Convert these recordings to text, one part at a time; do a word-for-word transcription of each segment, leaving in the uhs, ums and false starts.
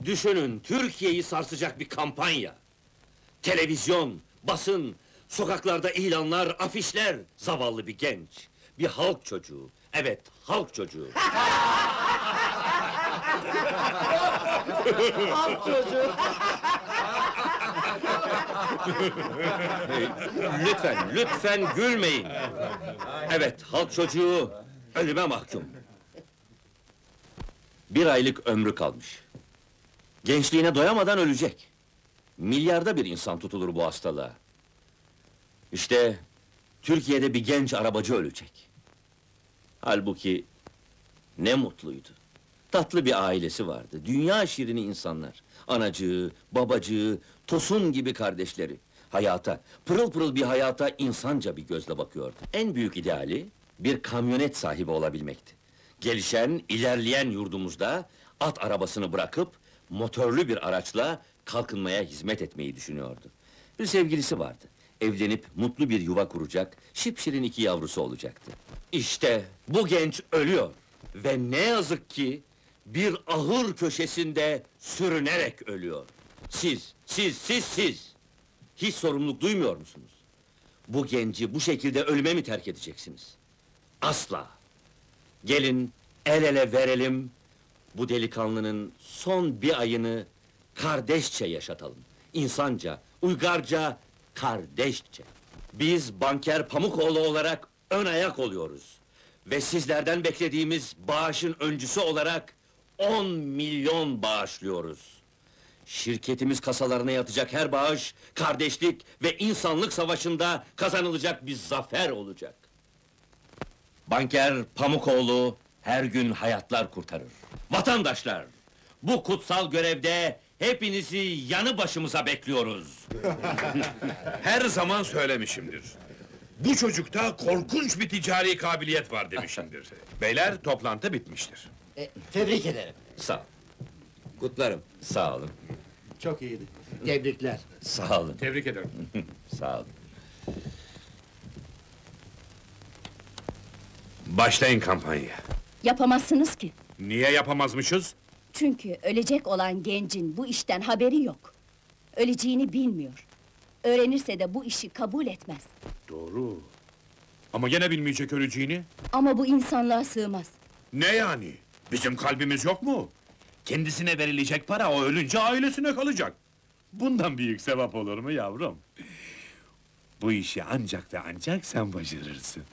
Düşünün, Türkiye'yi sarsacak bir kampanya. Televizyon, basın, sokaklarda ilanlar, afişler. Zavallı bir genç, bir halk çocuğu. Evet, halk çocuğu. Halk çocuğu! Hey, lütfen, lütfen gülmeyin! Evet, halk çocuğu ölüme mahkum. Bir aylık ömrü kalmış. Gençliğine doyamadan ölecek. Milyarda bir insan tutulur bu hastalığa. İşte Türkiye'de bir genç arabacı ölecek. Halbuki ne mutluydu. Tatlı bir ailesi vardı. Dünya şirini insanlar. Anacığı, babacığı, Tosun gibi kardeşleri. Hayata, pırıl pırıl bir hayata insanca bir gözle bakıyordu. En büyük ideali bir kamyonet sahibi olabilmekti. Gelişen, ilerleyen yurdumuzda at arabasını bırakıp motorlu bir araçla kalkınmaya hizmet etmeyi düşünüyordu. Bir sevgilisi vardı. Evlenip mutlu bir yuva kuracak, şipşirin iki yavrusu olacaktı. İşte bu genç ölüyor ve ne yazık ki bir ahır köşesinde sürünerek ölüyor. Siz, siz, siz, siz! Hiç sorumluluk duymuyor musunuz? Bu genci bu şekilde ölüme mi terk edeceksiniz? Asla! Gelin, el ele verelim, bu delikanlının son bir ayını kardeşçe yaşatalım. İnsanca, uygarca, kardeşçe. Biz banker Pamukoğlu olarak ön ayak oluyoruz. Ve sizlerden beklediğimiz bağışın öncüsü olarak on milyon bağışlıyoruz. Şirketimiz kasalarına yatacak her bağış, kardeşlik ve insanlık savaşında kazanılacak bir zafer olacak. Banker Pamukoğlu her gün hayatlar kurtarır. Vatandaşlar, bu kutsal görevde hepinizi yanı başımıza bekliyoruz. Her zaman söylemişimdir. Bu çocukta korkunç bir ticari kabiliyet var demişimdir. Beyler, toplantı bitmiştir. E, tebrik ederim. Sağ ol. Kutlarım. Sağ olun. Çok iyiydi. Tebrikler. Sağ olun. Tebrik ederim. Sağ olun. Başlayın kampanya. Yapamazsınız ki. Niye yapamazmışız? Çünkü ölecek olan gencin bu işten haberi yok. Öleceğini bilmiyor. Öğrenirse de bu işi kabul etmez. Doğru. Ama gene bilmeyecek öleceğini. Ama bu insanlığa sığmaz. Ne yani? Bizim kalbimiz yok mu? Kendisine verilecek para o ölünce ailesine kalacak. Bundan büyük sevap olur mu yavrum? Bu işi ancak ve ancak sen başarırsın.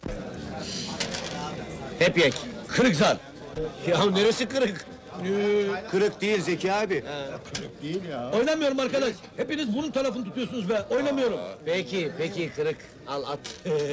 Hep yek. Kırık zar. Ya neresi kırık? Kırık değil Zeki abi. Oynamıyorum arkadaş. Hepiniz bunun tarafını tutuyorsunuz be. Oynamıyorum. Peki, peki kırık. Al at.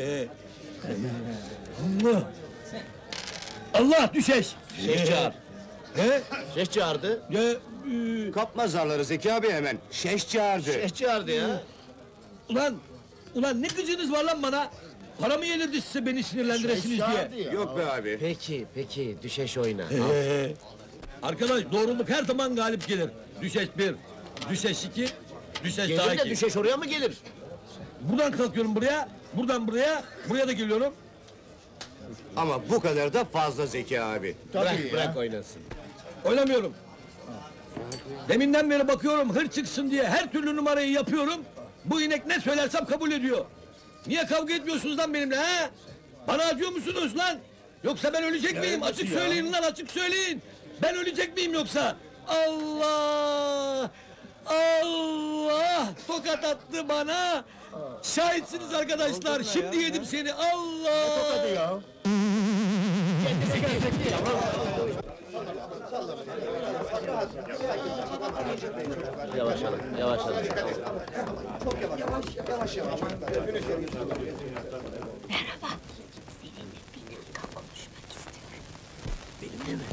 Allah düşeş. Şeyh çağır. He? Şeyh çağırdı. Ya, e, Kapma zarları Zeki abi hemen. Şeş çağırdı. Şeyh çağırdı ya. ulan, ulan ne gücünüz var lan bana? Para mı yenildi size beni sinirlendiresiniz diye? Yok be abi. Peki, peki. Düşeş oyna. Al. Ee, arkadaş doğruluk her zaman galip gelir. Düşeş bir, düşeş iki, düşeş daha Gelir de iki. düşeş oraya mı gelir? Buradan kalkıyorum buraya, buradan buraya, buraya da geliyorum. Ama bu kadar da fazla Zeki abi. Bırak, bırak oynasın. Oynamıyorum. Deminden beri bakıyorum hır çıksın diye her türlü numarayı yapıyorum. Bu inek ne söylersem kabul ediyor. Niye kavga etmiyorsunuz lan benimle ha? Bana acıyor musunuz lan? Yoksa ben ölecek miyim? Açık söyleyin lan, açık söyleyin. Ben ölecek miyim yoksa? Allah! Allah! Tokat attı bana! Şahitsiniz arkadaşlar, şimdi yedim seni, Allah! Yavaş alın, yavaş alın. Merhaba. Seninle bir dakika konuşmak istiyorum. Benimle mi?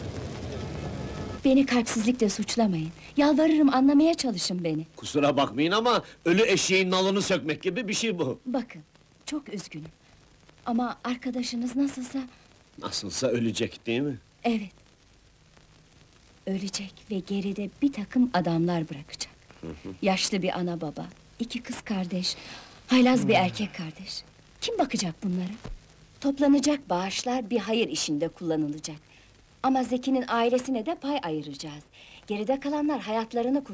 Beni kalpsizlikle suçlamayın. Yalvarırım, anlamaya çalışın beni. Kusura bakmayın ama ölü eşeğin nalını sökmek gibi bir şey bu. Bakın, çok üzgünüm. Ama arkadaşınız nasılsa... Nasılsa ölecek değil mi? Evet. Ölecek ve geride bir takım adamlar bırakacak. Yaşlı bir ana baba, iki kız kardeş, haylaz bir erkek kardeş. Kim bakacak bunlara? Toplanacak bağışlar bir hayır işinde kullanılacak. Ama Zeki'nin ailesine de pay ayıracağız. Geride kalanlar hayatlarını